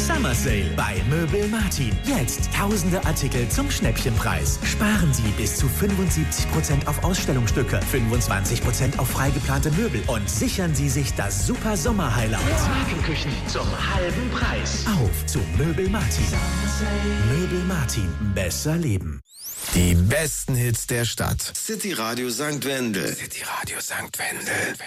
Summer Sale bei Möbel Martin. Jetzt tausende Artikel zum Schnäppchenpreis. Sparen Sie bis zu 75% auf Ausstellungsstücke, 25% auf freigeplante Möbel und sichern Sie sich das super Sommer-Highlight. Markenküchen zum halben Preis. Auf zu Möbel Martin. Möbel Martin. Besser leben. Die besten Hits der Stadt. City Radio St. Wendel. City Radio St. Wendel.